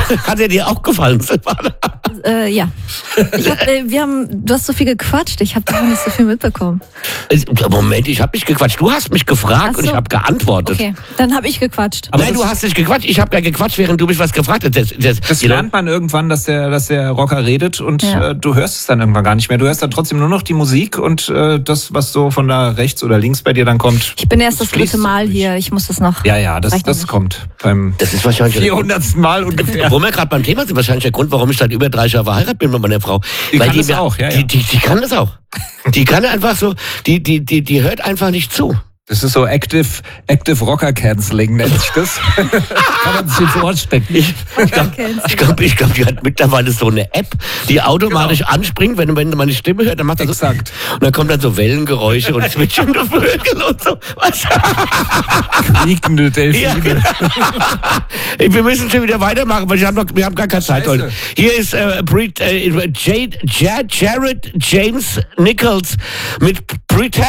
Hat er dir auch gefallen, Silvana? Ja. Du hast so viel gequatscht, ich habe da nicht so viel mitbekommen. Moment, ich habe nicht gequatscht. Du hast mich gefragt und ich habe geantwortet. Okay, dann habe ich gequatscht. Aber nein, du hast nicht gequatscht. Ich habe ja gequatscht, während du mich was gefragt hast. Das lernt man irgendwann, dass der Rocker redet und du hörst es dann irgendwann gar nicht mehr. Du hörst dann trotzdem nur noch die Musik und das, was so von da rechts oder links bei dir dann kommt. Ich bin erst das 3. Mal hier, ich muss das noch... Ja, das kommt beim das ist wahrscheinlich 400. Mal ungefähr. Wo wir gerade beim Thema sind, wahrscheinlich der Grund, warum ich seit über 30 Jahren verheiratet bin mit meiner Frau. Die kann das auch, ja. Die kann das auch. Die kann einfach so, die hört einfach nicht zu. Das ist so Active Rocker Canceling, nennt sich das. Kann man sich vorstellen. Ich glaube, die hat mittlerweile so eine App, die automatisch anspringt, wenn man meine Stimme hört, dann macht das exakt. So. Und dann kommen dann so Wellengeräusche und zwitschernde Vögel und so. Kriegende Delfine. Ja. Wir müssen schon wieder weitermachen, weil wir haben gar keine Zeit heute. Hier ist Jared James Nichols mit Pretend.